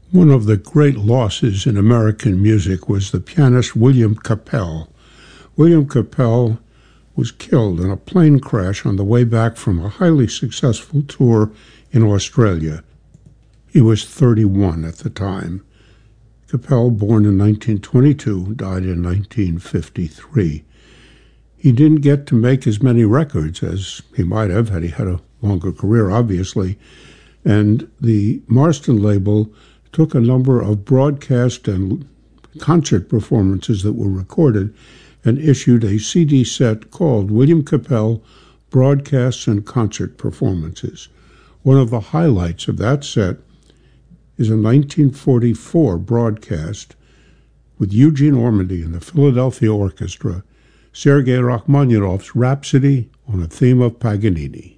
One of the great losses in American music was the pianist William Capell. William Capell was killed in a plane crash on the way back from a highly successful tour in Australia. He was 31 at the time. Capell, born in 1922, died in 1953. He didn't get to make as many records as he might have had he had a longer career, obviously, and the Marston label took a number of broadcast and concert performances that were recorded and issued a CD set called William Capell Broadcasts and Concert Performances. One of the highlights of that set is a 1944 broadcast with Eugene Ormandy and the Philadelphia Orchestra, Sergei Rachmaninoff's Rhapsody on a Theme of Paganini.